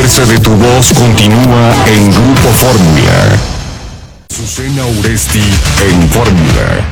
fuerza de tu voz continúa en Grupo Fórmula. Azucena Uresti en Fórmula.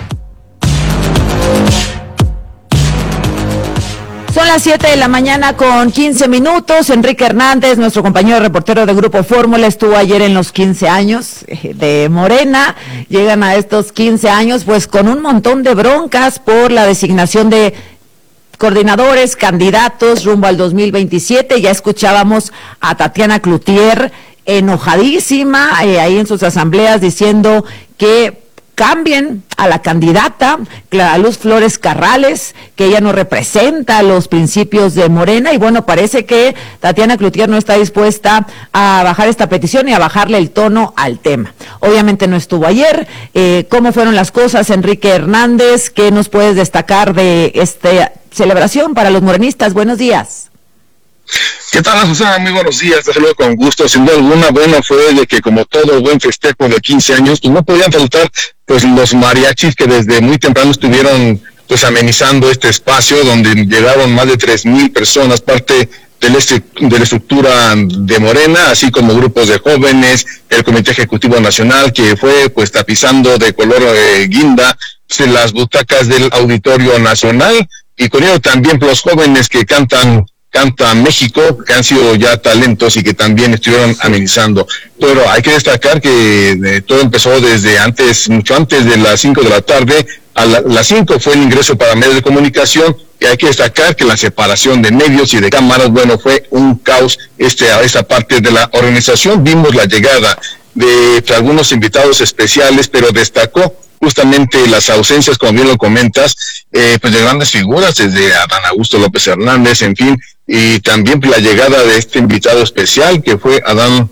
Son las 7 de la mañana con 15 minutos. Enrique Hernández, nuestro compañero reportero de Grupo Fórmula, estuvo ayer en los 15 años de Morena. Llegan a estos 15 años pues con un montón de broncas por la designación de coordinadores, candidatos rumbo al 2027. Ya escuchábamos a Tatiana Cloutier enojadísima ahí en sus asambleas diciendo que cambien a la candidata Clara Luz Flores Carrales, que ella no representa los principios de Morena, y bueno, parece que Tatiana Cloutier no está dispuesta a bajar esta petición y a bajarle el tono al tema. Obviamente no estuvo ayer. ¿Cómo fueron las cosas, Enrique Hernández? ¿Qué nos puedes destacar de esta celebración para los morenistas? Buenos días. ¿Qué tal, Susana? Muy buenos días, te saludo con gusto. Sin duda alguna, bueno, fue de que como todo buen festejo de 15 años, pues no podían faltar pues los mariachis que desde muy temprano estuvieron pues amenizando este espacio donde llegaron más de 3,000 personas, parte de la estructura de Morena, así como grupos de jóvenes, el Comité Ejecutivo Nacional, que fue pues tapizando de color guinda pues, las butacas del Auditorio Nacional, y con ello también los jóvenes que Canta México, que han sido ya talentos y que también estuvieron amenizando. Pero hay que destacar que todo empezó desde antes, mucho antes de las 5 de la tarde. A las 5 fue el ingreso para medios de comunicación, y hay que destacar que la separación de medios y de cámaras, bueno, fue un caos esta parte de la organización. Vimos la llegada de algunos invitados especiales, pero destacó justamente las ausencias, como bien lo comentas, pues de grandes figuras, desde Adán Augusto López Hernández, en fin, y también la llegada de este invitado especial, que fue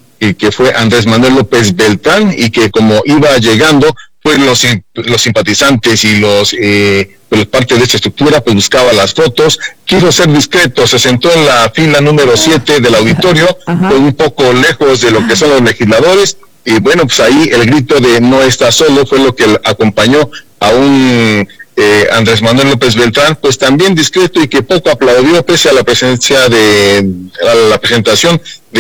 Andrés Manuel López Beltrán, y que como iba llegando, pues los simpatizantes y pues parte de esta estructura, pues buscaba las fotos, quiso ser discreto, se sentó en la fila número 7 del auditorio, pues un poco lejos de lo que son los legisladores. Y bueno, pues ahí el grito de "no está solo" fue lo que acompañó a un Andrés Manuel López Beltrán, pues también discreto y que poco aplaudió pese a la presencia a la presentación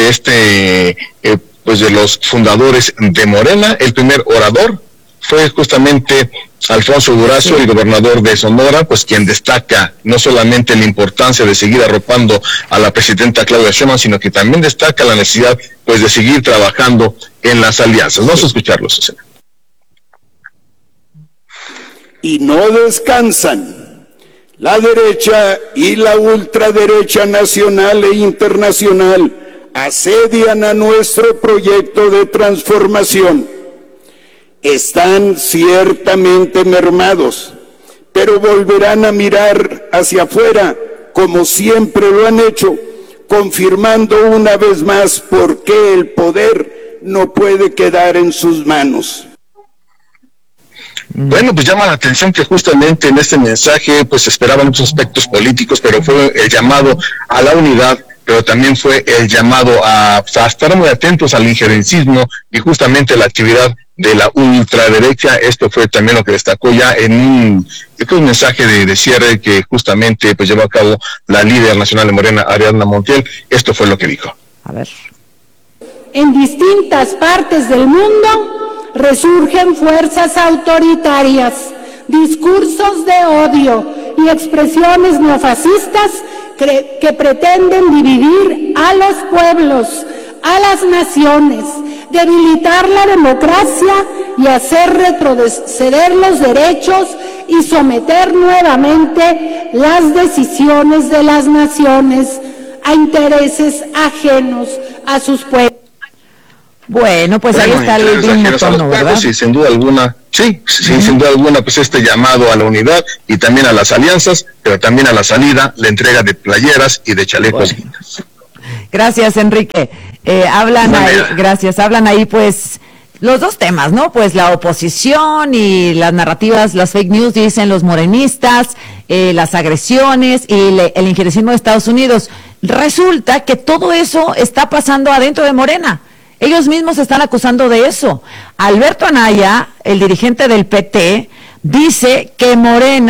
de pues de los fundadores de Morena. El primer orador fue justamente Alfonso Durazo, el gobernador de Sonora, pues quien destaca no solamente la importancia de seguir arropando a la presidenta Claudia Sheinbaum, sino que también destaca la necesidad pues de seguir trabajando en las alianzas. Vamos a escucharlos, Susana. Y no descansan. La derecha y la ultraderecha nacional e internacional asedian a nuestro proyecto de transformación. Están ciertamente mermados, pero volverán a mirar hacia afuera, como siempre lo han hecho, confirmando una vez más por qué el poder no puede quedar en sus manos. Bueno, pues llama la atención que justamente en este mensaje pues esperaban muchos aspectos políticos, pero fue el llamado a la unidad, pero también fue el llamado a estar muy atentos al injerencismo y justamente la actividad de la ultraderecha. Esto fue también lo que destacó ya en un mensaje de cierre que justamente pues llevó a cabo la líder nacional de Morena, Ariadna Montiel. Esto fue lo que dijo. A ver. En distintas partes del mundo resurgen fuerzas autoritarias, discursos de odio y expresiones neofascistas que pretenden dividir a los pueblos, a las naciones, debilitar la democracia y hacer retroceder los derechos y someter nuevamente las decisiones de las naciones a intereses ajenos a sus pueblos. Bueno, pues ahí está el mismo tono, ¿verdad? Sí, sin duda alguna, sin duda alguna, pues este llamado a la unidad y también a las alianzas, pero también a la salida, la entrega de playeras y de chalecos. Bueno. Gracias, Enrique. Hablan ahí pues los dos temas, ¿no? Pues la oposición y las narrativas, las fake news, dicen los morenistas, las agresiones y el injerencismo de Estados Unidos. Resulta que todo eso está pasando adentro de Morena. Ellos mismos se están acusando de eso. Alberto Anaya, el dirigente del PT, dice que Morena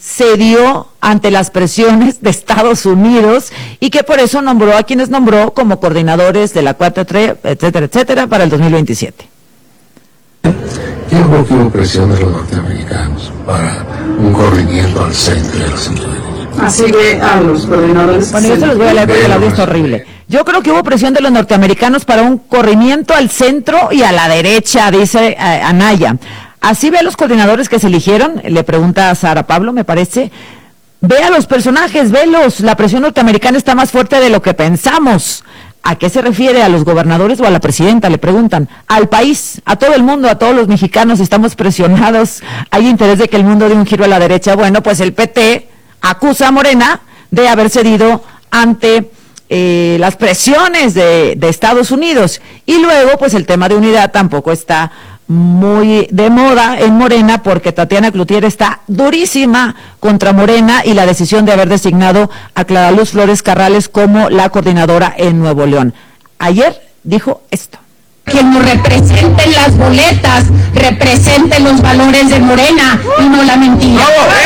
cedió ante las presiones de Estados Unidos y que por eso nombró a quienes nombró como coordinadores de la 4T, etcétera, etcétera, para el 2027. Yo creo que hubo presión de los norteamericanos para un corrimiento al centro de los individuos. Así ve a los coordinadores. Bueno, yo se los voy a leer porque el audio está horrible. Yo creo que hubo presión de los norteamericanos para un corrimiento al centro y a la derecha, dice Anaya. Así ve a los coordinadores que se eligieron, le pregunta a Sara Pablo, me parece. Ve a los personajes, velos. La presión norteamericana está más fuerte de lo que pensamos. ¿A qué se refiere? ¿A los gobernadores o a la presidenta? Le preguntan. Al país, a todo el mundo, a todos los mexicanos, estamos presionados. Hay interés de que el mundo dé un giro a la derecha. Bueno, pues el PT acusa a Morena de haber cedido ante las presiones de Estados Unidos. Y luego, pues el tema de unidad tampoco está muy de moda en Morena, porque Tatiana Cloutier está durísima contra Morena y la decisión de haber designado a Clara Luz Flores Carrales como la coordinadora en Nuevo León. Ayer dijo esto. Quien nos represente en las boletas, represente los valores de Morena y no la mentira.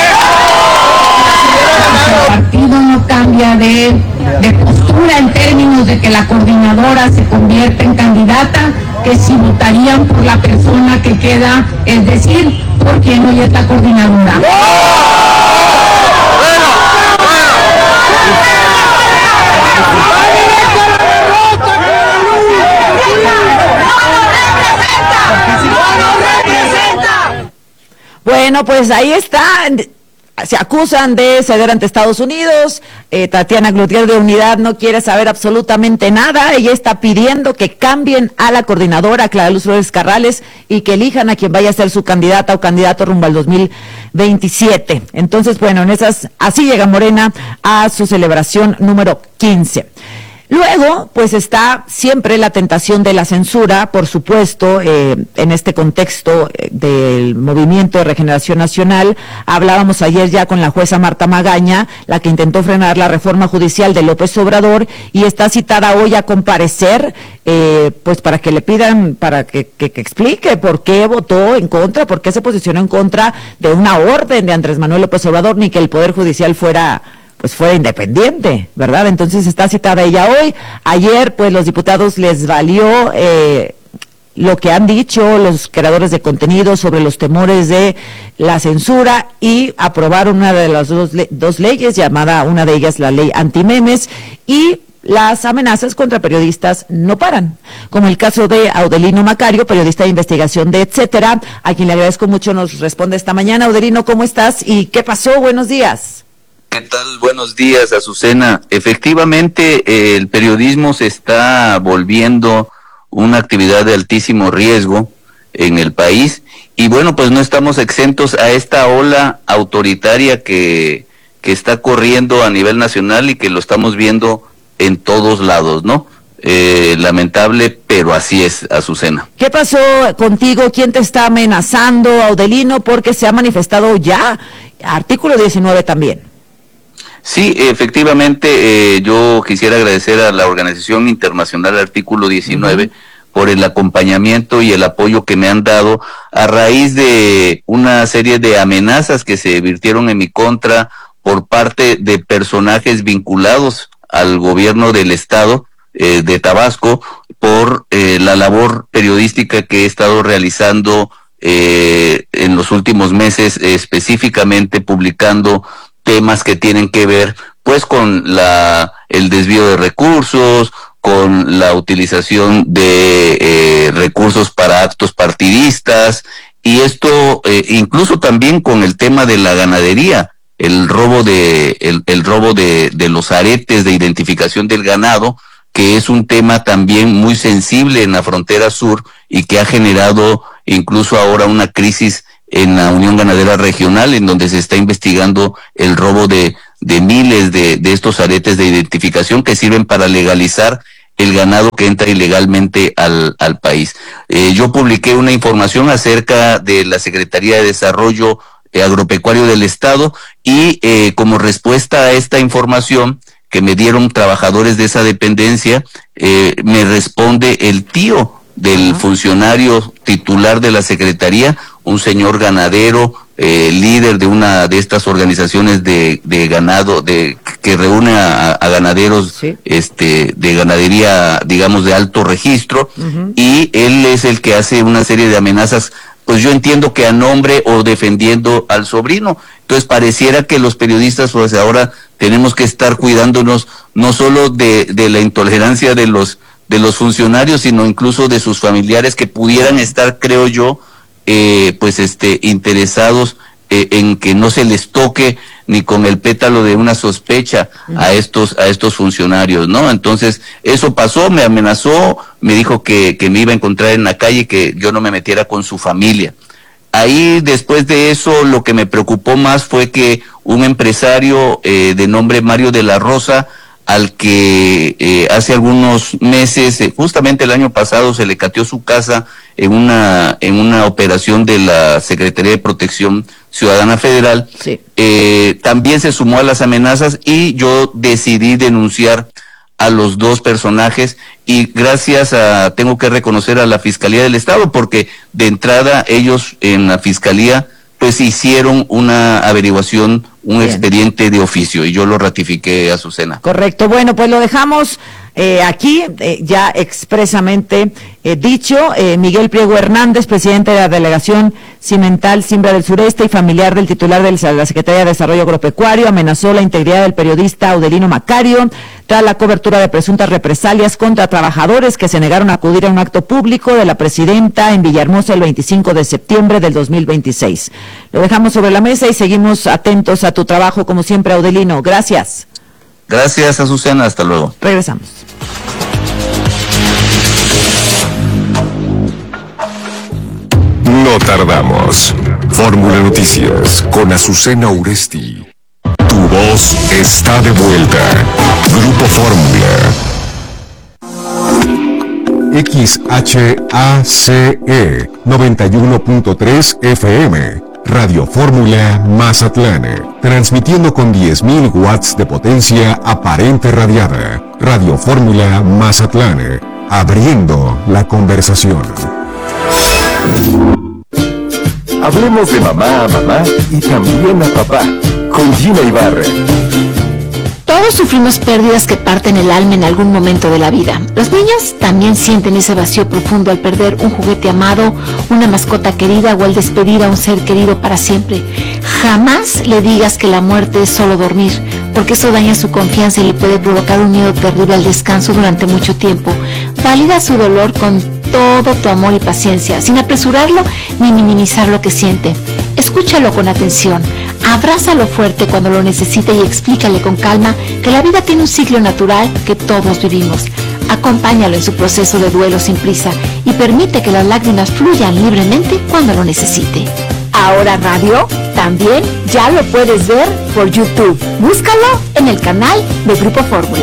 El partido no cambia de postura en términos de que la coordinadora se convierta en candidata, que si votarían por la persona que queda, es decir, por quien hoy es la coordinadora. Bueno, pues ahí está. Se acusan de ceder ante Estados Unidos. Tatiana Cloutier de Unidad no quiere saber absolutamente nada. Ella está pidiendo que cambien a la coordinadora, Clara Luz Flores Carrales, y que elijan a quien vaya a ser su candidata o candidato rumbo al 2027. Entonces, bueno, así llega Morena a su celebración número 15. Luego, pues está siempre la tentación de la censura, por supuesto, en este contexto del Movimiento de Regeneración Nacional. Hablábamos ayer ya con la jueza Marta Magaña, la que intentó frenar la reforma judicial de López Obrador, y está citada hoy a comparecer, pues para que le pidan, para que explique por qué votó en contra, por qué se posicionó en contra de una orden de Andrés Manuel López Obrador, ni que el Poder Judicial fuera independiente, ¿verdad? Entonces está citada ella hoy. Ayer, pues los diputados les valió lo que han dicho los creadores de contenido sobre los temores de la censura y aprobaron una de las dos leyes, llamada una de ellas la ley antimemes, y las amenazas contra periodistas no paran, como el caso de Audelino Macario, periodista de investigación de Etcétera, a quien le agradezco mucho, nos responde esta mañana. Audelino, ¿cómo estás? ¿Y qué pasó? Buenos días. ¿Qué tal? Buenos días, Azucena. Efectivamente, el periodismo se está volviendo una actividad de altísimo riesgo en el país y bueno, pues no estamos exentos a esta ola autoritaria que está corriendo a nivel nacional y que lo estamos viendo en todos lados, ¿no? Lamentable, pero así es, Azucena. ¿Qué pasó contigo? ¿Quién te está amenazando, Audelino? Porque se ha manifestado ya artículo 19 también. Sí, efectivamente, yo quisiera agradecer a la Organización Internacional Artículo 19 por el acompañamiento y el apoyo que me han dado a raíz de una serie de amenazas que se virtieron en mi contra por parte de personajes vinculados al gobierno del estado de Tabasco por la labor periodística que he estado realizando en los últimos meses, específicamente publicando temas que tienen que ver pues con el desvío de recursos, con la utilización de recursos para actos partidistas, y esto incluso también con el tema de la ganadería, el robo de los aretes de identificación del ganado, que es un tema también muy sensible en la frontera sur y que ha generado incluso ahora una crisis en la Unión Ganadera Regional, en donde se está investigando el robo de miles de estos aretes de identificación que sirven para legalizar el ganado que entra ilegalmente al país. Yo publiqué una información acerca de la Secretaría de Desarrollo Agropecuario del Estado y como respuesta a esta información que me dieron trabajadores de esa dependencia, me responde el tío del funcionario titular de la Secretaría, un señor ganadero líder de una de estas organizaciones de ganado, que reúne a ganaderos, sí, de ganadería, digamos, de alto registro, y él es el que hace una serie de amenazas, pues yo entiendo que a nombre o defendiendo al sobrino. Entonces pareciera que los periodistas pues ahora tenemos que estar cuidándonos no solo de la intolerancia de los funcionarios, sino incluso de sus familiares que pudieran estar, creo yo, interesados en que no se les toque ni con el pétalo de una sospecha a estos funcionarios, ¿no? Entonces, eso pasó, me amenazó, me dijo que me iba a encontrar en la calle, que yo no me metiera con su familia. Ahí, después de eso, lo que me preocupó más fue que un empresario de nombre Mario de la Rosa, al que hace algunos meses, justamente el año pasado, se le cateó su casa en una operación de la Secretaría de Protección Ciudadana Federal, sí, también se sumó a las amenazas, y yo decidí denunciar a los dos personajes, y gracias tengo que reconocer a la Fiscalía del Estado, porque de entrada ellos en la Fiscalía pues hicieron una averiguación, un bien, expediente de oficio, y yo lo ratifiqué, Azucena. Correcto. Bueno, pues lo dejamos aquí, ya expresamente dicho. Miguel Priego Hernández, presidente de la Delegación Cimental Cimbra del Sureste y familiar del titular de la Secretaría de Desarrollo Agropecuario, amenazó la integridad del periodista Audelino Macario tras la cobertura de presuntas represalias contra trabajadores que se negaron a acudir a un acto público de la presidenta en Villahermosa el 25 de septiembre del 2026. Lo dejamos sobre la mesa y seguimos atentos a tu trabajo, como siempre, Audelino. Gracias. Gracias, Azucena. Hasta luego. Regresamos. No tardamos. Fórmula Noticias con Azucena Uresti. Tu voz está de vuelta. Grupo Fórmula. XHACE 91.3 FM. Radio Fórmula Mazatlán. Transmitiendo con 10.000 watts de potencia aparente radiada. Radio Fórmula Mazatlán. Abriendo la conversación. Hablemos de mamá a mamá y también a papá, con Gina Ibarra. Todos sufrimos pérdidas que parten el alma en algún momento de la vida. Los niños también sienten ese vacío profundo al perder un juguete amado, una mascota querida o al despedir a un ser querido para siempre. Jamás le digas que la muerte es solo dormir, porque eso daña su confianza y le puede provocar un miedo terrible al descanso durante mucho tiempo. Valida su dolor con todo tu amor y paciencia, sin apresurarlo ni minimizar lo que siente. Escúchalo con atención, abrázalo fuerte cuando lo necesite y explícale con calma que la vida tiene un ciclo natural que todos vivimos. Acompáñalo en su proceso de duelo sin prisa y permite que las lágrimas fluyan libremente cuando lo necesite. Ahora Radio también ya lo puedes ver por YouTube. Búscalo en el canal de Grupo Fórmula.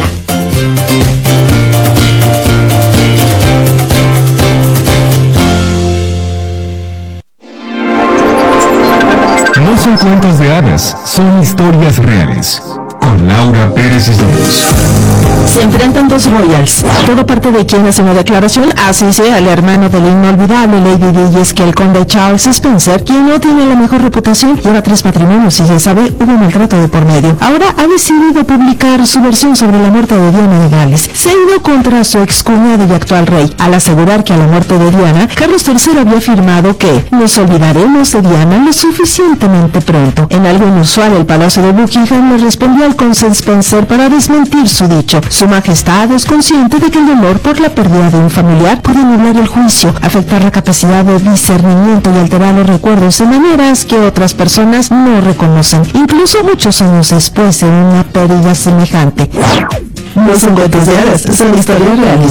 No son cuentos de hadas, son historias reales. Con Laura Pérez Islas. Se enfrentan dos royals. Todo parte de quien hace una declaración, así al hermano del inolvidable Lady Di, y es que el conde Charles Spencer, quien no tiene la mejor reputación, lleva 3 matrimonios y ya sabe, hubo maltrato de por medio. Ahora ha decidido publicar su versión sobre la muerte de Diana de Gales. Se ha ido contra su excuñado y actual rey, al asegurar que a la muerte de Diana, Carlos III había afirmado que nos olvidaremos de Diana lo suficientemente pronto. En algo inusual, el Palacio de Buckingham le respondió al conde Spencer para desmentir su dicho. Su majestad es consciente de que el dolor por la pérdida de un familiar puede nublar el juicio, afectar la capacidad de discernimiento y alterar los recuerdos de maneras que otras personas no reconocen, incluso muchos años después de una pérdida semejante. No son cuentos de hadas, son historias reales.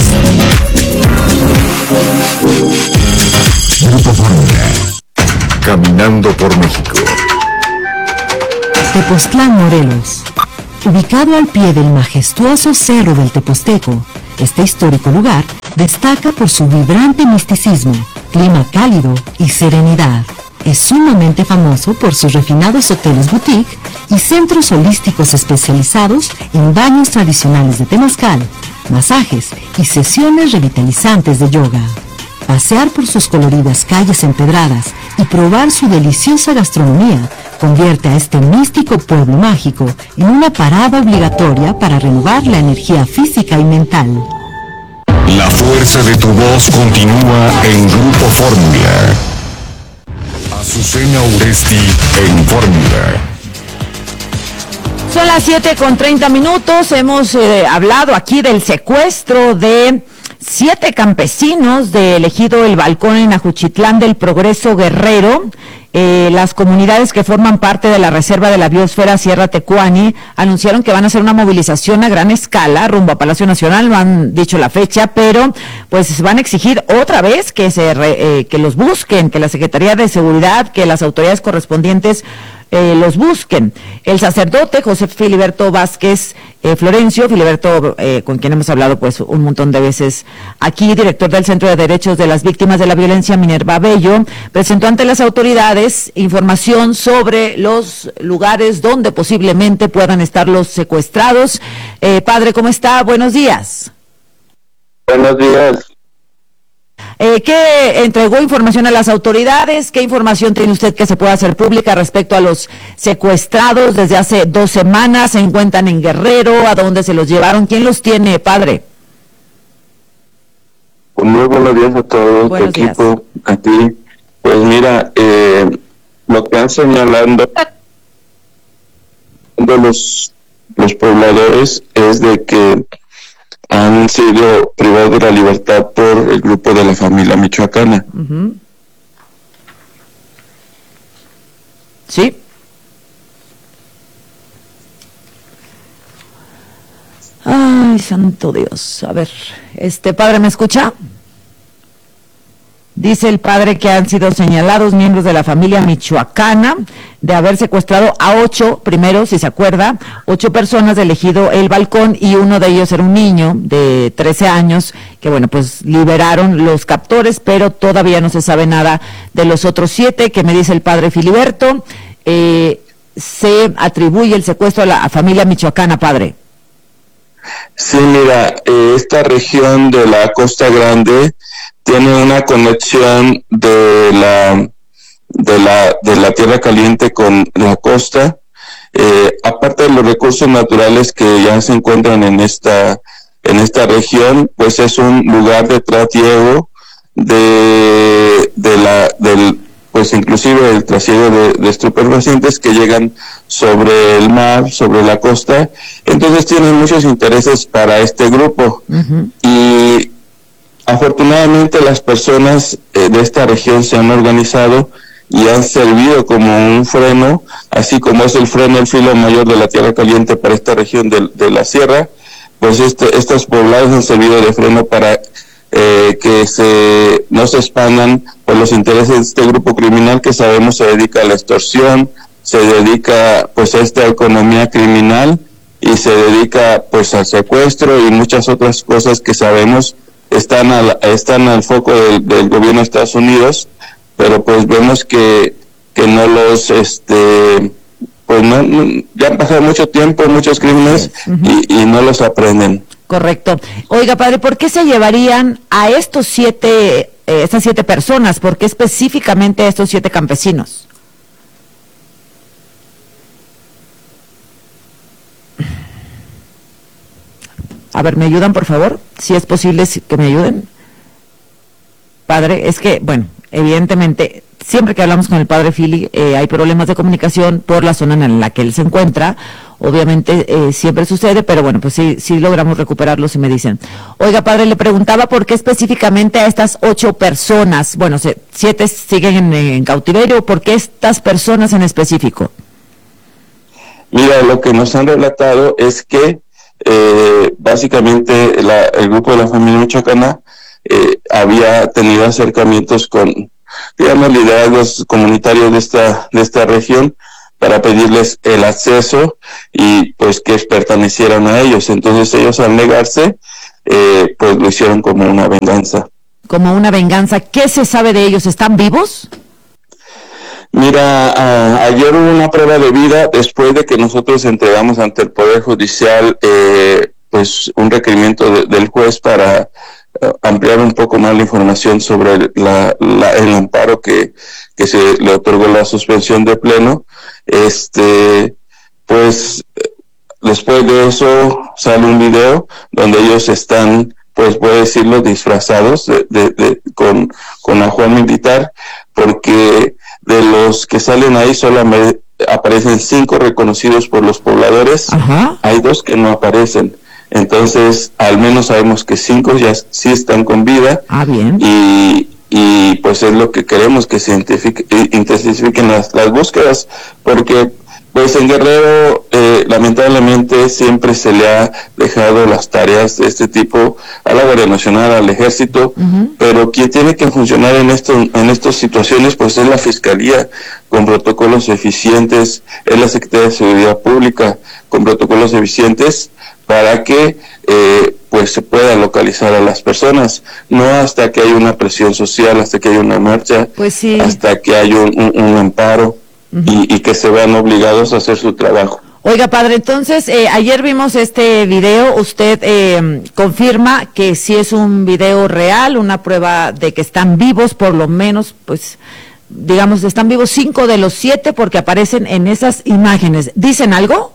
Grupo Fórmula. Caminando por México. Tepoztlán, Morelos. Ubicado al pie del majestuoso Cerro del Teposteco, este histórico lugar destaca por su vibrante misticismo, clima cálido y serenidad. Es sumamente famoso por sus refinados hoteles boutique y centros holísticos especializados en baños tradicionales de temazcal, masajes y sesiones revitalizantes de yoga. Pasear por sus coloridas calles empedradas y probar su deliciosa gastronomía convierte a este místico pueblo mágico en una parada obligatoria para renovar la energía física y mental. La fuerza de tu voz continúa en Grupo Fórmula. Azucena Uresti en Fórmula. Son las 7:30. Hemos hablado aquí del secuestro de 7 campesinos del ejido El Balcón en Ajuchitlán del Progreso, Guerrero. Las comunidades que forman parte de la Reserva de la Biosfera Sierra Tecuani anunciaron que van a hacer una movilización a gran escala rumbo a Palacio Nacional. No han dicho la fecha, pero pues van a exigir otra vez que que los busquen, que la Secretaría de Seguridad, que las autoridades correspondientes los busquen. El sacerdote José Filiberto Vázquez Florencio, Filiberto, con quien hemos hablado pues un montón de veces aquí, director del Centro de Derechos de las Víctimas de la Violencia Minerva Bello, presentó ante las autoridades información sobre los lugares donde posiblemente puedan estar los secuestrados. Padre, ¿cómo está? Buenos días. Buenos días. ¿Qué entregó información a las autoridades? ¿Qué información tiene usted que se pueda hacer pública respecto a los secuestrados desde hace 2 semanas? ¿Se encuentran en Guerrero? ¿A dónde se los llevaron? ¿Quién los tiene, padre? Muy buenos días a todo tu equipo, a ti. Pues mira, lo que han señalando de los pobladores es de que han sido privados de la libertad por el grupo de la familia michoacana. Uh-huh. Sí. Ay, santo Dios. A ver, padre, ¿me escucha? Dice el padre que han sido señalados miembros de la familia michoacana de haber secuestrado a 8, primero, si se acuerda, 8 personas del ejido El Balcón, y uno de ellos era un niño de 13 años, que bueno, pues liberaron los captores, pero todavía no se sabe nada de los otros 7, que me dice el padre Filiberto. Se atribuye el secuestro a la familia michoacana, padre. Sí, mira, esta región de la Costa Grande tiene una conexión de la tierra caliente con la costa, aparte de los recursos naturales que ya se encuentran en esta región, pues es un lugar de trasiego pues inclusive el trasiego de estupefacientes que llegan sobre el mar, sobre la costa. Entonces tienen muchos intereses para este grupo. Uh-huh. Y afortunadamente las personas de esta región se han organizado y han servido como un freno, así como es el freno el filo mayor de la tierra caliente para esta región de la sierra, pues estos poblados han servido de freno para que no se expandan por los intereses de este grupo criminal que sabemos se dedica a la extorsión, se dedica pues a esta economía criminal y se dedica pues al secuestro y muchas otras cosas que sabemos están al foco del gobierno de Estados Unidos, pero pues vemos que no los pues no ya han pasado mucho tiempo, muchos crímenes. Uh-huh. y no los aprenden. Correcto. Oiga, padre, ¿por qué se llevarían a estas 7 personas? ¿Por qué específicamente a estos 7 campesinos? A ver, ¿me ayudan, por favor? Si es posible que me ayuden. Padre, es que, bueno, evidentemente, siempre que hablamos con el padre Fili, hay problemas de comunicación por la zona en la que él se encuentra. Obviamente siempre sucede, pero bueno, pues sí logramos recuperarlos y me dicen. Oiga, padre, le preguntaba por qué específicamente a estas 8 personas, bueno, 7 siguen en cautiverio, ¿por qué estas personas en específico? Mira, lo que nos han relatado es que básicamente el grupo de la familia michoacana había tenido acercamientos con, digamos, liderazgos comunitarios de esta región para pedirles el acceso y pues que pertenecieran a ellos. Entonces ellos al negarse, pues lo hicieron como una venganza. Como una venganza. ¿Qué se sabe de ellos? ¿Están vivos? Mira, ayer hubo una prueba de vida después de que nosotros entregamos ante el Poder Judicial pues un requerimiento del juez para ampliar un poco más la información sobre el amparo que se le otorgó la suspensión de pleno. Pues después de eso sale un video donde ellos están, pues puedo decirlo, disfrazados con ajuar militar, porque de los que salen ahí solamente aparecen 5 reconocidos por los pobladores. Ajá. Hay 2 que no aparecen. Entonces, al menos sabemos que 5 ya sí están con vida. Ah, bien. Y pues es lo que queremos, que se intensifiquen las búsquedas, porque pues en Guerrero lamentablemente siempre se le ha dejado las tareas de este tipo a la Guardia Nacional, al Ejército, pero quien tiene que funcionar en estas situaciones pues es la Fiscalía, con protocolos eficientes, es la Secretaría de Seguridad Pública con protocolos eficientes para que pues se pueda localizar a las personas, no hasta que haya una presión social, hasta que haya una marcha, pues sí, hasta que haya un amparo. Y que se vean obligados a hacer su trabajo. Oiga, padre, entonces, ayer vimos este video, usted confirma que sí es un video real, una prueba de que están vivos, por lo menos, pues, digamos, están vivos 5 de los 7 porque aparecen en esas imágenes. ¿Dicen algo?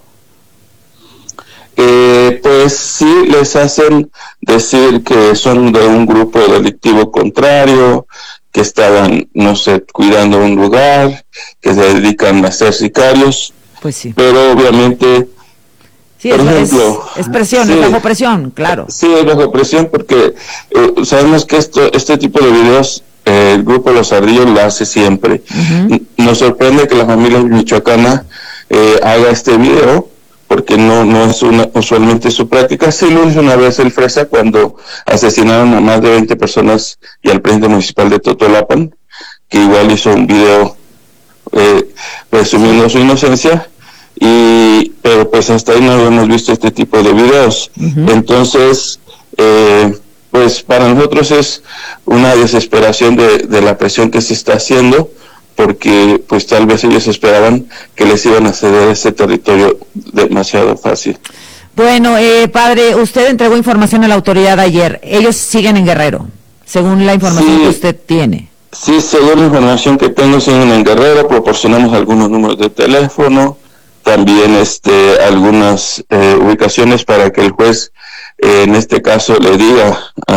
Pues sí, les hacen decir que son de un grupo delictivo contrario, que estaban, no sé, cuidando un lugar, que se dedican a ser sicarios. Pues sí. Pero obviamente, sí, por ejemplo, es presión, sí, es bajo presión, claro. Sí, es bajo presión porque sabemos que este tipo de videos el grupo Los Ardillos lo hace siempre. Nos sorprende que la familia michoacana haga este video, porque no es usualmente su práctica. Sí lo hizo una vez el Fresa cuando asesinaron a más de 20 personas y al presidente municipal de Totolapan, que igual hizo un video presumiendo su inocencia, pero pues hasta ahí no habíamos visto este tipo de videos. Entonces, pues para nosotros es una desesperación de la presión que se está haciendo, porque pues tal vez ellos esperaban que les iban a ceder ese territorio demasiado fácil. Bueno, padre, usted entregó información a la autoridad ayer. Ellos siguen en Guerrero, según la información que usted tiene. Sí, según la información que tengo, siguen en Guerrero. Proporcionamos algunos números de teléfono, también algunas ubicaciones para que el juez, en este caso, le diga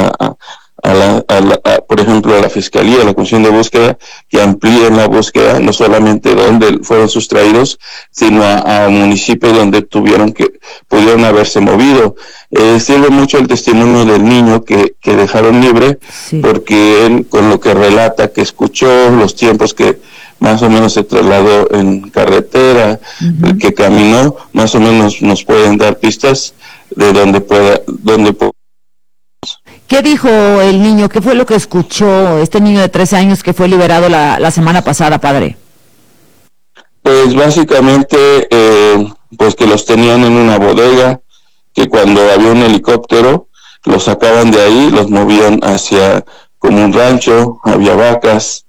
por ejemplo, a la Fiscalía, a la Comisión de Búsqueda, que amplíen la búsqueda, no solamente donde fueron sustraídos, sino a municipios donde pudieron haberse movido. Sirve mucho el testimonio del niño que dejaron libre, porque él, con lo que relata que escuchó, los tiempos que más o menos se trasladó en carretera, que caminó, más o menos nos pueden dar pistas de donde pueda. ¿Qué dijo el niño? ¿Qué fue lo que escuchó este niño de 13 años que fue liberado la semana pasada, padre? Pues básicamente, pues que los tenían en una bodega, que cuando había un helicóptero, los sacaban de ahí, los movían hacia como un rancho, había vacas,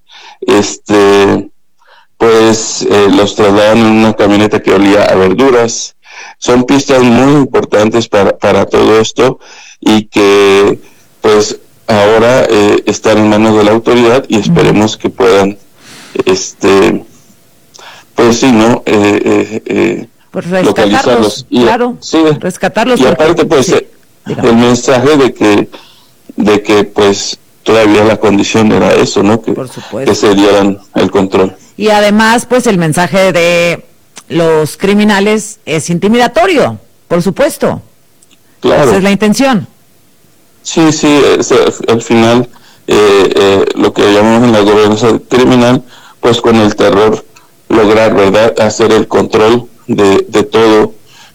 pues los trasladaban en una camioneta que olía a verduras. Son pistas muy importantes para todo esto, y que pues ahora están en manos de la autoridad, y esperemos que puedan, pues sí, ¿no? Pues rescatarlos, claro, sí, rescatarlos. Y aparte, pues, el mensaje de que pues todavía la condición era eso, ¿no? Que se dieran el control. Y además, pues el mensaje de los criminales es intimidatorio, por supuesto. Claro. Esa es la intención. Sí, al final lo que llamamos en la gobernanza criminal, pues con el terror lograr, ¿verdad?, hacer el control de todo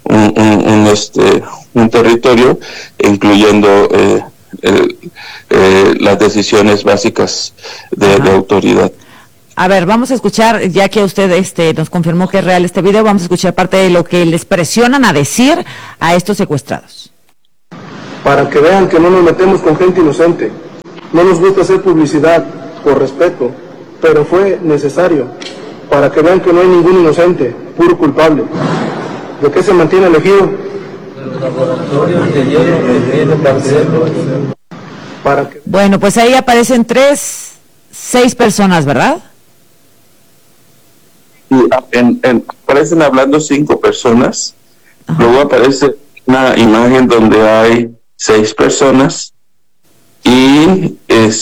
un territorio, incluyendo las decisiones básicas de autoridad. A ver, vamos a escuchar, ya que usted nos confirmó que es real este video, vamos a escuchar parte de lo que les presionan a decir a estos secuestrados. Para que vean que no nos metemos con gente inocente. No nos gusta hacer publicidad, por respeto, pero fue necesario, para que vean que no hay ningún inocente, puro culpable. ¿De qué se mantiene elegido? De los laboratorios que dieron el parcelo. Bueno, pues ahí aparecen 6 personas, ¿verdad? Y aparecen hablando 5 personas. Ajá. Luego aparece una imagen donde hay 6 personas y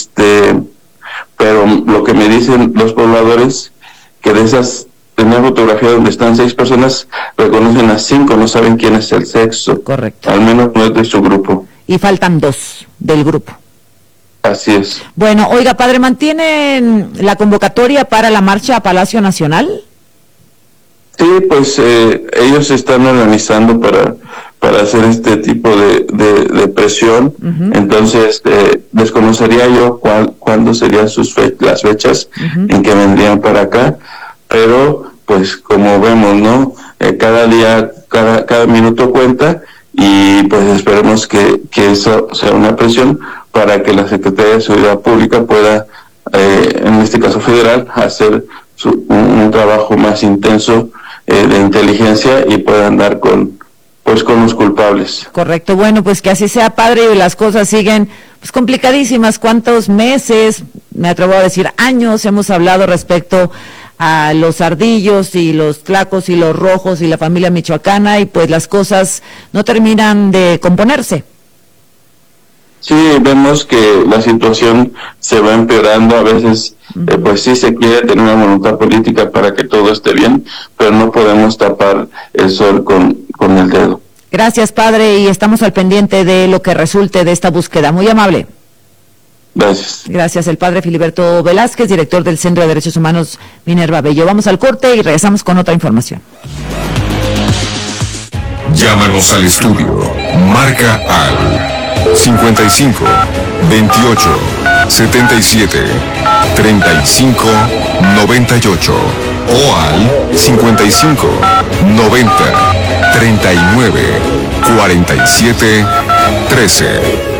pero lo que me dicen los pobladores, que de una fotografía donde están 6 personas, reconocen a 5, no saben quién es el sexo. Correcto. Al menos no es de su grupo. Y faltan 2 del grupo. Así es. Bueno, oiga, padre, ¿mantienen la convocatoria para la marcha a Palacio Nacional? Sí, pues ellos están organizando para hacer este tipo de presión. Uh-huh. Entonces, desconocería yo cuándo serían las fechas uh-huh. en que vendrían para acá, pero pues como vemos, ¿no? Cada día, cada minuto cuenta, y pues esperemos que eso sea una presión para que la Secretaría de Seguridad Pública pueda, en este caso federal, hacer un trabajo más intenso de inteligencia y puedan dar con los culpables. Correcto, bueno, pues que así sea, padre, y las cosas siguen pues complicadísimas. ¿Cuántos meses, me atrevo a decir años, hemos hablado respecto a los ardillos y los tlacos y los rojos y la familia michoacana, y pues las cosas no terminan de componerse? Sí, vemos que la situación se va empeorando. A veces pues sí se quiere tener una voluntad política para que todo esté bien, pero no podemos tapar el sol con el dedo. Gracias, padre, y estamos al pendiente de lo que resulte de esta búsqueda. Muy amable. Gracias. Gracias, el padre Filiberto Velázquez, director del Centro de Derechos Humanos Minerva Bello. Vamos al corte y regresamos con otra información. Llámanos al estudio. Marca al 55 28 77 35 98 o al 55 90 39 47 13.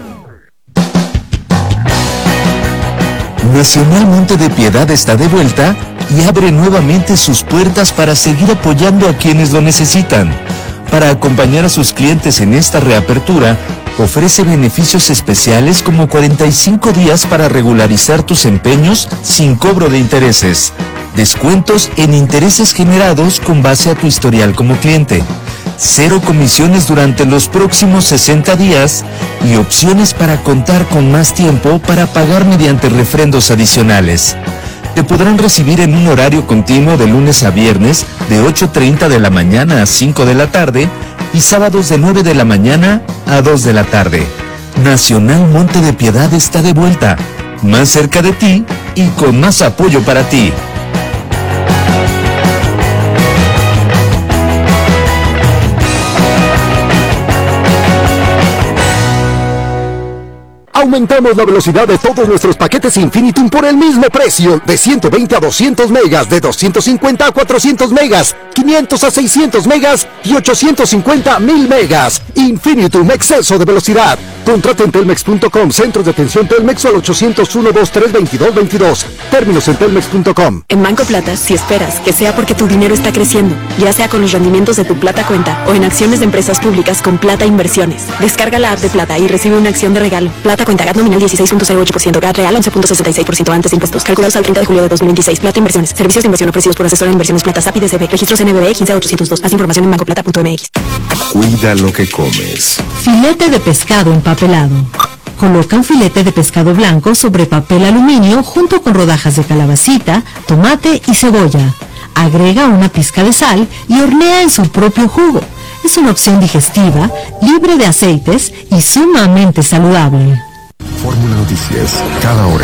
Nacional Monte de Piedad está de vuelta y abre nuevamente sus puertas para seguir apoyando a quienes lo necesitan. Para acompañar a sus clientes en esta reapertura, ofrece beneficios especiales como 45 días para regularizar tus empeños sin cobro de intereses, descuentos en intereses generados con base a tu historial como cliente, 0 comisiones durante los próximos 60 días y opciones para contar con más tiempo para pagar mediante refrendos adicionales. Te podrán recibir en un horario continuo de lunes a viernes de 8:30 de la mañana a 5 de la tarde y sábados de 9 de la mañana a 2 de la tarde. Nacional Monte de Piedad está de vuelta, más cerca de ti y con más apoyo para ti. Aumentamos la velocidad de todos nuestros paquetes Infinitum por el mismo precio, de 120 a 200 megas, de 250 a 400 megas, 500 a 600 megas y 850 a 1000 megas. Infinitum, exceso de velocidad. Contrata en telmex.com, centros de atención Telmex al 801-23-22-22. Términos en telmex.com. En Banco Plata, si esperas que sea porque tu dinero está creciendo, ya sea con los rendimientos de tu Plata Cuenta o en acciones de empresas públicas con Plata Inversiones. Descarga la app de Plata y recibe una acción de regalo. Plata Cuenta, GAT nominal 16.08%, GAT real 11.66% antes de impuestos, calculados al 30 de julio de 2026. Plata Inversiones, servicios de inversión ofrecidos por asesor de inversiones Plata SAP y DCB, registros NBB 15802. Más información en bancoplata.mx. Cuida lo que comes. Filete de pescado empapelado. Coloca un filete de pescado blanco sobre papel aluminio junto con rodajas de calabacita, tomate y cebolla. Agrega una pizca de sal y hornea en su propio jugo. Es una opción digestiva, libre de aceites y sumamente saludable. Fórmula Noticias, cada hora.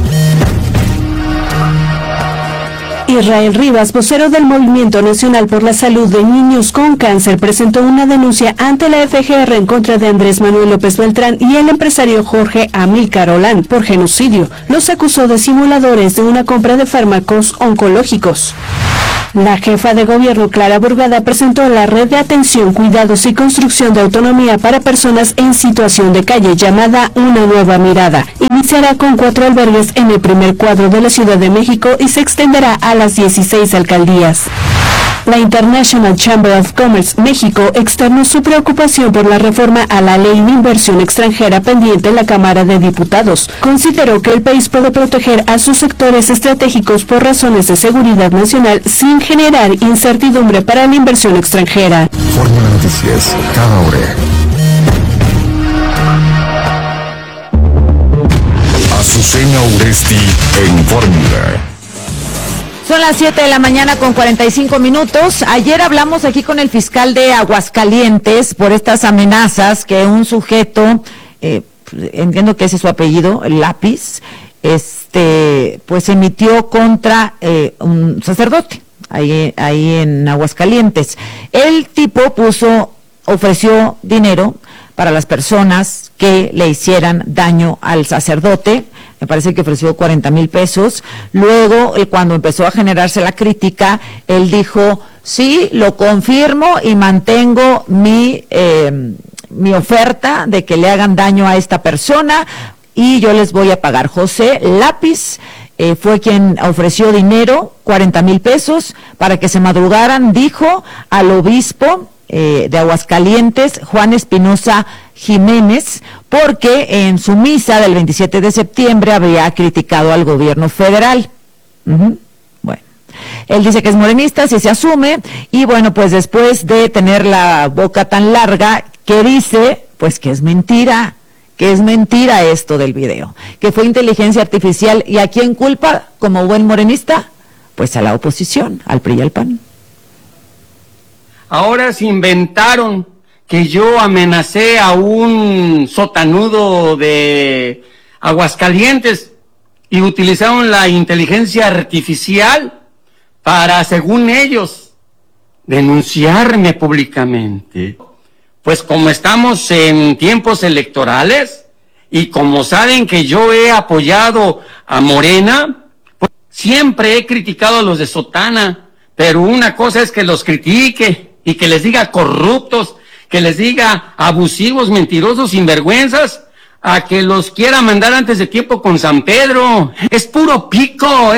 Israel Rivas, vocero del Movimiento Nacional por la Salud de Niños con Cáncer, presentó una denuncia ante la FGR en contra de Andrés Manuel López Beltrán y el empresario Jorge Amílcar Olán por genocidio. Los acusó de simuladores de una compra de fármacos oncológicos. La jefa de gobierno, Clara Burgada, presentó la red de atención, cuidados y construcción de autonomía para personas en situación de calle, llamada Una Nueva Mirada. Iniciará con 4 albergues en el primer cuadro de la Ciudad de México y se extenderá a las 16 alcaldías. La International Chamber of Commerce México externó su preocupación por la reforma a la ley de inversión extranjera pendiente en la Cámara de Diputados. Consideró que el país puede proteger a sus sectores estratégicos por razones de seguridad nacional sin generar incertidumbre para la inversión extranjera. Fórmula Noticias, cada hora. Azucena Uresti en Fórmula. Son las 7 de la mañana con 45 minutos. Ayer hablamos aquí con el fiscal de Aguascalientes por estas amenazas que un sujeto, entiendo que ese es su apellido, Lápiz, pues emitió contra un sacerdote ahí en Aguascalientes. El tipo ofreció dinero para las personas que le hicieran daño al sacerdote. Me parece que ofreció 40,000 pesos. Luego, cuando empezó a generarse la crítica, él dijo, sí, lo confirmo y mantengo mi oferta de que le hagan daño a esta persona y yo les voy a pagar. José Lápiz fue quien ofreció dinero, 40,000 pesos, para que se madrugaran, dijo al obispo de Aguascalientes, Juan Espinosa Jiménez, porque en su misa del 27 de septiembre había criticado al gobierno federal. Bueno, él dice que es morenista, si se asume, y bueno, pues después de tener la boca tan larga, que dice, pues que es mentira esto del video, que fue inteligencia artificial. ¿Y a quién culpa como buen morenista? Pues a la oposición, al PRI y al PAN. Ahora se inventaron que yo amenacé a un sotanudo de Aguascalientes y utilizaron la inteligencia artificial para, según ellos, denunciarme públicamente. Pues como estamos en tiempos electorales y como saben que yo he apoyado a Morena, pues siempre he criticado a los de Sotana, pero una cosa es que los critique y que les diga corruptos, que les diga abusivos, mentirosos, sinvergüenzas, a que los quiera mandar antes de tiempo con San Pedro. Es puro pico,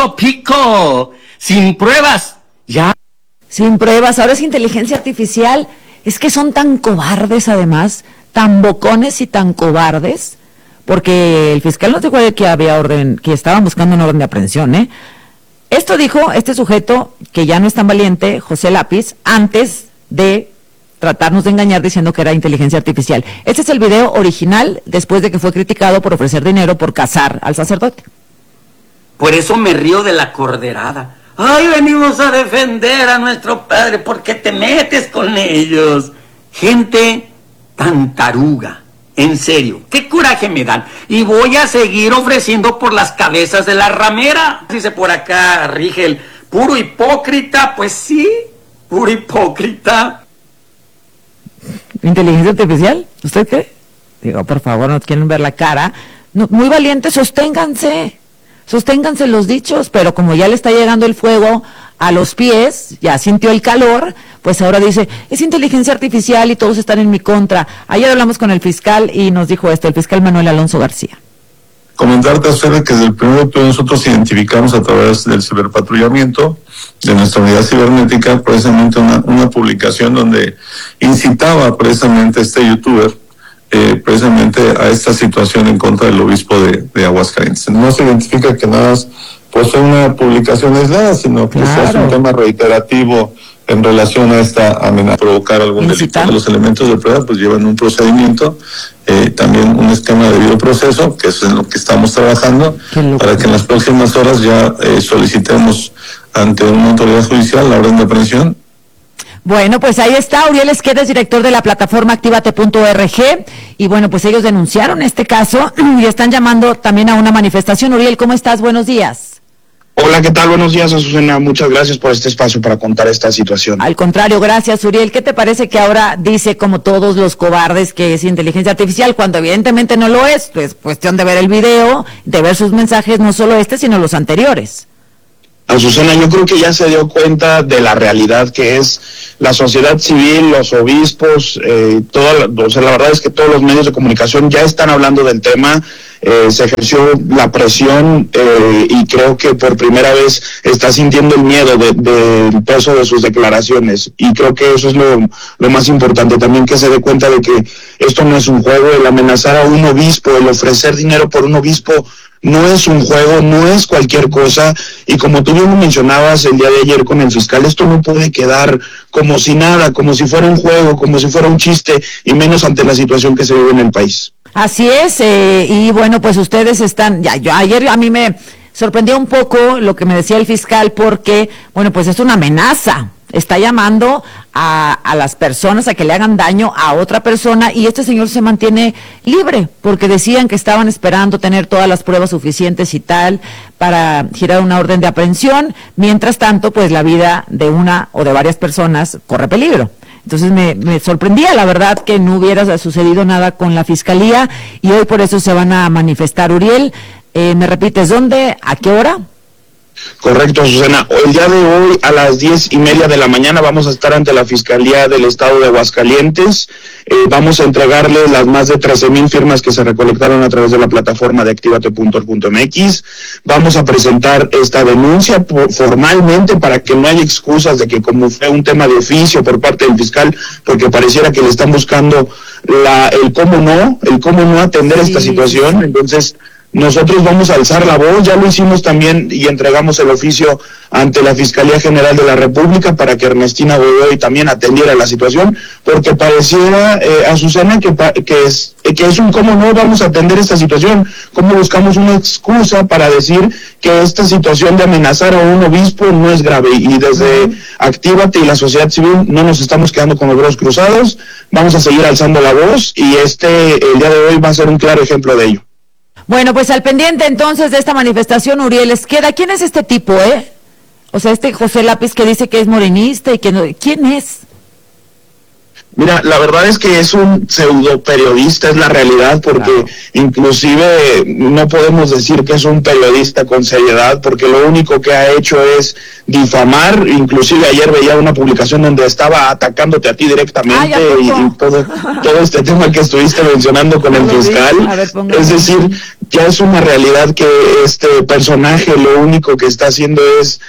sin pruebas, ya. Sin pruebas, ahora es inteligencia artificial. Es que son tan cobardes además, tan bocones y tan cobardes, porque el fiscal nos dijo que había que estaban buscando una orden de aprehensión, Esto dijo este sujeto, que ya no es tan valiente, José Lápiz, antes de tratarnos de engañar diciendo que era inteligencia artificial. Este es el video original después de que fue criticado por ofrecer dinero por casar al sacerdote. Por eso me río de la corderada. Ay, venimos a defender a nuestro padre, ¿por qué te metes con ellos? Gente tan taruga, en serio, qué coraje me dan. Y voy a seguir ofreciendo por las cabezas de la ramera. Dice por acá Rigel, puro hipócrita, pues sí, puro hipócrita. ¿Inteligencia artificial? ¿Usted qué? Digo, por favor, no quieren ver la cara. No, muy valientes, sosténganse los dichos, pero como ya le está llegando el fuego a los pies, ya sintió el calor, pues ahora dice, es inteligencia artificial y todos están en mi contra. Ayer hablamos con el fiscal y nos dijo esto, el fiscal Manuel Alonso García. Comentarte, Alfredo, que desde el primer momento nosotros identificamos a través del ciberpatrullamiento de nuestra unidad cibernética precisamente una publicación donde incitaba precisamente a este youtuber precisamente a esta situación en contra del obispo de Aguascalientes. No se identifica que nada más pues fue una publicación aislada, sino que es un tema reiterativo en relación a esta amenaza, provocar algún delito. Los elementos de prueba pues llevan un procedimiento, también un esquema de debido proceso, que es en lo que estamos trabajando, para que en las próximas horas ya solicitemos ante una autoridad judicial la orden de aprehensión. Bueno, pues ahí está, Uriel Esqueda es director de la plataforma Activate.org, y bueno, pues ellos denunciaron este caso y están llamando también a una manifestación. Uriel, ¿cómo estás? Buenos días. Hola, ¿qué tal? Buenos días, Azucena. Muchas gracias por este espacio para contar esta situación. Al contrario, gracias, Uriel. ¿Qué te parece que ahora dice, como todos los cobardes, que es inteligencia artificial, cuando evidentemente no lo es? Pues cuestión de ver el video, de ver sus mensajes, no solo sino los anteriores. Azucena, yo creo que ya se dio cuenta de la realidad que es la sociedad civil, los obispos, la verdad es que todos los medios de comunicación ya están hablando del tema. se ejerció la presión y creo que por primera vez está sintiendo el miedo del peso de sus declaraciones, y creo que eso es lo más importante, también que se dé cuenta de que esto no es un juego. El amenazar a un obispo, el ofrecer dinero por un obispo, no es un juego, no es cualquier cosa, y como tú bien mencionabas el día de ayer con el fiscal, esto no puede quedar como si nada, como si fuera un juego, como si fuera un chiste, y menos ante la situación que se vive en el país. Así es, y bueno, pues ustedes están, ayer a mí me sorprendió un poco lo que me decía el fiscal, porque, bueno, pues es una amenaza. Está llamando a las personas a que le hagan daño a otra persona, y este señor se mantiene libre, porque decían que estaban esperando tener todas las pruebas suficientes y tal para girar una orden de aprehensión. Mientras tanto, pues la vida de una o de varias personas corre peligro. Entonces me sorprendía, la verdad, que no hubiera sucedido nada con la fiscalía, y hoy por eso se van a manifestar. Uriel, ¿me repites dónde, a qué hora? Correcto, Susana. El día de hoy a las 10:30 de la mañana vamos a estar ante la Fiscalía del Estado de Aguascalientes. Vamos a entregarle las más de 13,000 firmas que se recolectaron a través de la plataforma de activate.org.mx. Vamos a presentar esta denuncia formalmente para que no haya excusas de que como fue un tema de oficio por parte del fiscal, porque pareciera que le están buscando el cómo no atender esta situación. Entonces, nosotros vamos a alzar la voz, ya lo hicimos también y entregamos el oficio ante la Fiscalía General de la República para que Ernestina Godoy también atendiera la situación, porque pareciera, Azucena, que es un cómo no vamos a atender esta situación, cómo buscamos una excusa para decir que esta situación de amenazar a un obispo no es grave, y desde Actívate y la sociedad civil no nos estamos quedando con los brazos cruzados, vamos a seguir alzando la voz, y el día de hoy va a ser un claro ejemplo de ello. Bueno, pues al pendiente entonces de esta manifestación, Uriel Esqueda. ¿Quién es este tipo, O sea, este José Lápiz que dice que es morenista y que no... ¿Quién es? Mira, la verdad es que es un pseudo periodista, es la realidad, porque inclusive no podemos decir que es un periodista con seriedad, porque lo único que ha hecho es difamar. Inclusive ayer veía una publicación donde estaba atacándote a ti directamente, y todo este tema que estuviste mencionando con el fiscal. Es decir, ya es una realidad que este personaje lo único que está haciendo es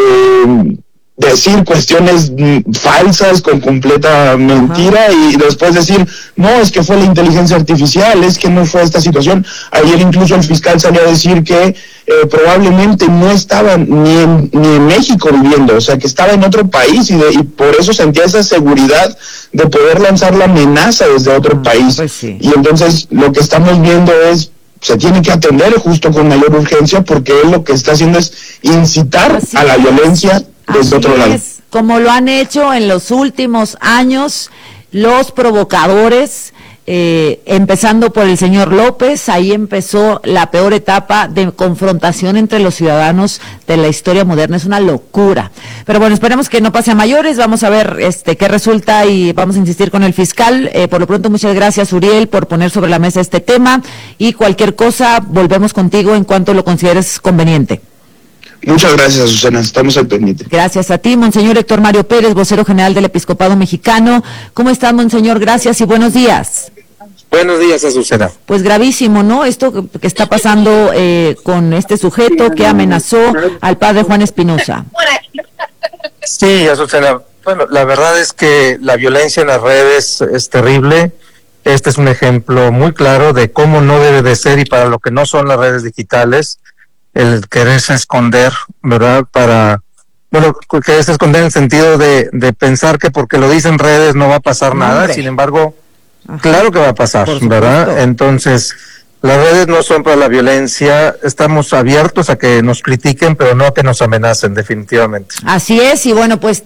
decir cuestiones falsas con completa mentira, y después decir, no, es que fue la inteligencia artificial, es que no fue esta situación. Ayer incluso el fiscal salió a decir que probablemente no estaba ni en México viviendo, o sea, que estaba en otro país, y por eso sentía esa seguridad de poder lanzar la amenaza desde otro país. Pues sí. Y entonces lo que estamos viendo es, se tiene que atender justo con mayor urgencia, porque él lo que está haciendo es incitar a la violencia desde otro lado. Como lo han hecho en los últimos años los provocadores, empezando por el señor López. Ahí empezó la peor etapa de confrontación entre los ciudadanos de la historia moderna. Es una locura. Pero bueno, esperemos que no pase a mayores. Vamos a ver qué resulta, y vamos a insistir con el fiscal. Por lo pronto, muchas gracias, Uriel, por poner sobre la mesa este tema, y cualquier cosa volvemos contigo en cuanto lo consideres conveniente. Muchas gracias, Susana, estamos al pendiente. Gracias a ti, Monseñor Héctor Mario Pérez, vocero general del Episcopado Mexicano. ¿Cómo estás, Monseñor? Gracias y buenos días. Buenos días, Azucena. Pues gravísimo, ¿no? Esto que está pasando con este sujeto que amenazó al padre Juan Espinosa. Sí, Azucena. Bueno, la verdad es que la violencia en las redes es terrible. Este es un ejemplo muy claro de cómo no debe de ser, y para lo que no son las redes digitales, el quererse esconder, ¿verdad? Quererse esconder en el sentido de pensar que porque lo dicen redes no va a pasar nada. Sin embargo, claro que va a pasar, ¿verdad? Entonces, las redes no son para la violencia. Estamos abiertos a que nos critiquen, pero no a que nos amenacen, definitivamente. Así es, y bueno, pues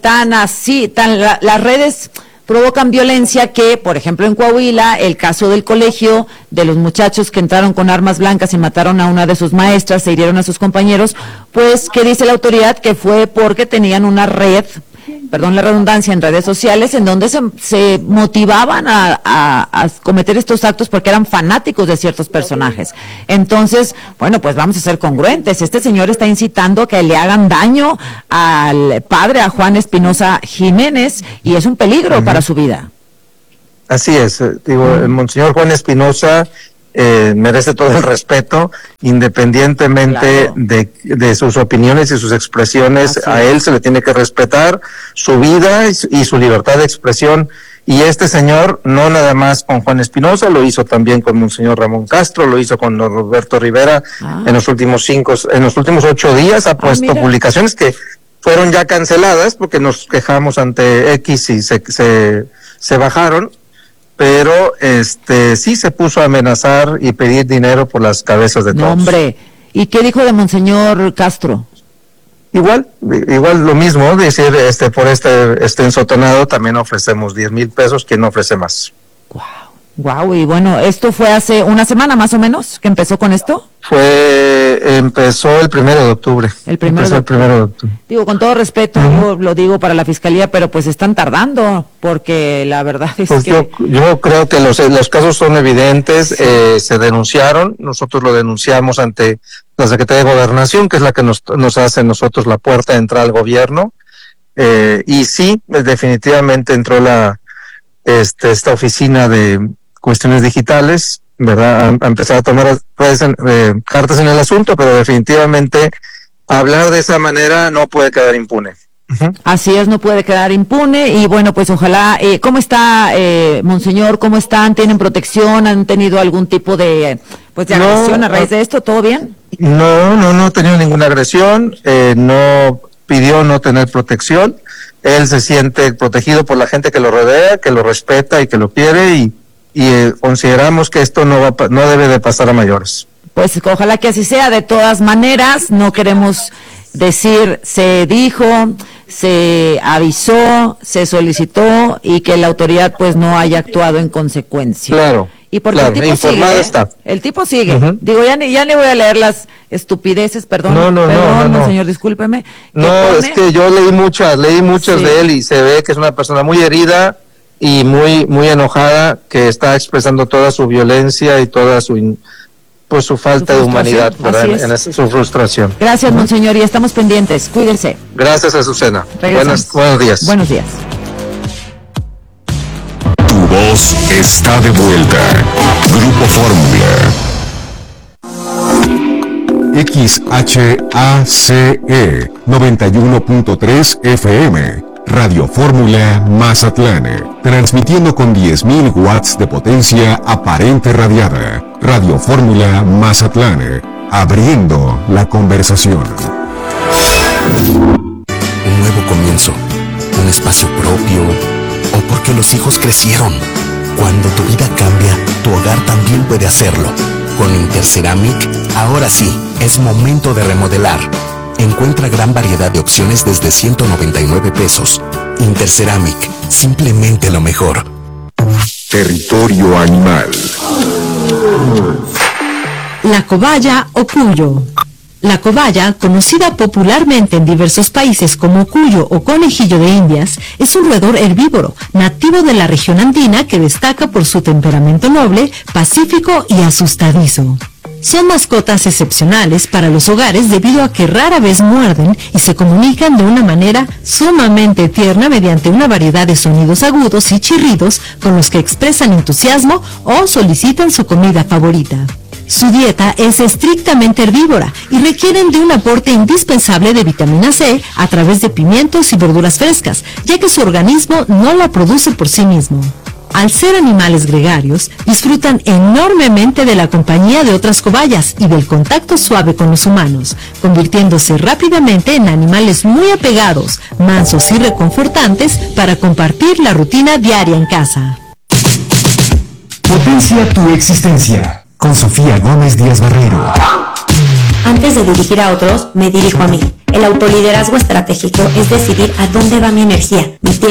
las redes provocan violencia que, por ejemplo, en Coahuila, el caso del colegio, de los muchachos que entraron con armas blancas y mataron a una de sus maestras, se hirieron a sus compañeros, pues, ¿qué dice la autoridad? Que fue porque tenían una red, perdón la redundancia, en redes sociales, en donde se motivaban a cometer estos actos porque eran fanáticos de ciertos personajes. Entonces, bueno, pues vamos a ser congruentes. Este señor está incitando a que le hagan daño al padre, a Juan Espinosa Jiménez, y es un peligro para su vida. Así es, el Monseñor Juan Espinosa merece todo el respeto, independientemente de sus opiniones y sus expresiones. A él se le tiene que respetar su vida y su libertad de expresión. Y este señor, no nada más con Juan Espinosa, lo hizo también con Monseñor Ramón Castro, lo hizo con Roberto Rivera. En los últimos 8 días ha puesto publicaciones que fueron ya canceladas porque nos quejamos ante X y se bajaron. Pero sí se puso a amenazar y pedir dinero por las cabezas de todos. Hombre, ¿y qué dijo de Monseñor Castro? Igual lo mismo, decir, por este ensotanado también ofrecemos 10,000 pesos, ¿quién no ofrece más? Wow, y bueno, ¿esto fue hace una semana más o menos que empezó con esto? Empezó el 1 de octubre. El 1 de octubre. Digo, con todo respeto, yo lo digo para la Fiscalía, pero pues están tardando, porque la verdad es pues que... Yo creo que los casos son evidentes, se denunciaron, nosotros lo denunciamos ante la Secretaría de Gobernación, que es la que nos hace a nosotros la puerta de entrada al gobierno, y sí, definitivamente entró esta oficina de cuestiones digitales, ¿verdad? A empezar a tomar cartas en el asunto, pero definitivamente hablar de esa manera no puede quedar impune. Así es, no puede quedar impune. Y bueno, pues ojalá, ¿cómo está, Monseñor? ¿Cómo están? ¿Tienen protección? ¿Han tenido algún tipo de agresión a raíz de esto? ¿Todo bien? No ha tenido ninguna agresión, no pidió no tener protección. Él se siente protegido por la gente que lo rodea, que lo respeta y que lo quiere, y consideramos que esto no debe de pasar a mayores. Pues ojalá que así sea. De todas maneras, no queremos decir se dijo, se avisó, se solicitó y que la autoridad pues no haya actuado en consecuencia. Claro. Y porque el tipo sigue, está. El tipo sigue. Digo, ya ni voy a leer las estupideces, perdón. No, señor, discúlpeme. Es que yo leí muchas de él y se ve que es una persona muy herida y muy enojada, que está expresando toda su violencia y toda su falta de humanidad, ¿verdad? Su frustración. Gracias, Monseñor, y estamos pendientes. Cuídense. Gracias, Azucena. Buenos días. Buenos días. Tu voz está de vuelta. Grupo Fórmula. XHACE 91.3 FM. Radio Fórmula Mazatlán, transmitiendo con 10,000 watts de potencia aparente radiada. Radio Fórmula Mazatlán, abriendo la conversación. Un nuevo comienzo, un espacio propio, o porque los hijos crecieron. Cuando tu vida cambia, tu hogar también puede hacerlo. Con Interceramic, ahora sí, es momento de remodelar. Encuentra gran variedad de opciones desde 199 pesos. Interceramic, simplemente lo mejor. Territorio animal. La cobaya o cuyo. La cobaya, conocida popularmente en diversos países como cuyo o conejillo de Indias, es un roedor herbívoro, nativo de la región andina que destaca por su temperamento noble, pacífico y asustadizo. Son mascotas excepcionales para los hogares debido a que rara vez muerden y se comunican de una manera sumamente tierna mediante una variedad de sonidos agudos y chirridos con los que expresan entusiasmo o solicitan su comida favorita. Su dieta es estrictamente herbívora y requieren de un aporte indispensable de vitamina C a través de pimientos y verduras frescas, ya que su organismo no la produce por sí mismo. Al ser animales gregarios, disfrutan enormemente de la compañía de otras cobayas y del contacto suave con los humanos, convirtiéndose rápidamente en animales muy apegados, mansos y reconfortantes para compartir la rutina diaria en casa. Potencia tu existencia, con Sofía Gómez Díaz Barrero. Antes de dirigir a otros, me dirijo a mí. El autoliderazgo estratégico es decidir a dónde va mi energía, mi tiempo